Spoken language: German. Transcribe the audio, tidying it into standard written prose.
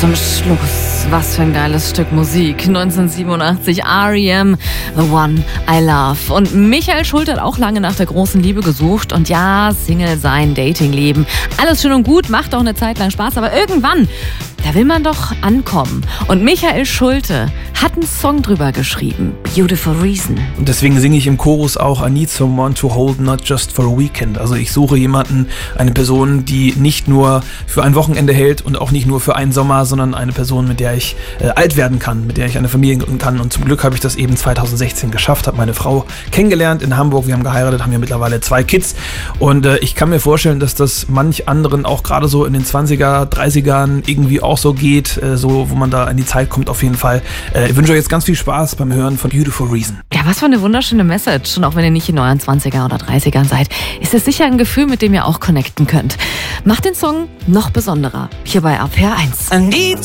zum Schluss, was für ein geiles Stück Musik. 1987, R.E.M., The One I Love. Und Michael Schulte hat auch lange nach der großen Liebe gesucht. Und ja, Single sein, Datingleben, alles schön und gut, macht auch eine Zeit lang Spaß. Aber irgendwann, da will man doch ankommen. Und Michael Schulte hat einen Song drüber geschrieben, Beautiful Reason. Und deswegen singe ich im Chorus auch I need someone to hold, not just for a weekend. Also ich suche jemanden, eine Person, die nicht nur für ein Wochenende hält und auch nicht nur für einen Sommer, sondern eine Person, mit der ich alt werden kann, mit der ich eine Familie gründen kann. Und zum Glück habe ich das eben 2016 geschafft, habe meine Frau kennengelernt in Hamburg. Wir haben geheiratet, haben ja mittlerweile 2 Kids. Und ich kann mir vorstellen, dass das manch anderen auch gerade so in den 20er, 30ern irgendwie auch so geht, so wo man da in die Zeit kommt auf jeden Fall. Ich wünsche euch jetzt ganz viel Spaß beim Hören von Beautiful Reason. Ja, was für eine wunderschöne Message. Und auch wenn ihr nicht in euren 20er oder 30ern seid, ist es sicher ein Gefühl, mit dem ihr auch connecten könnt. Macht den Song noch besonderer. Hier bei RPR 1.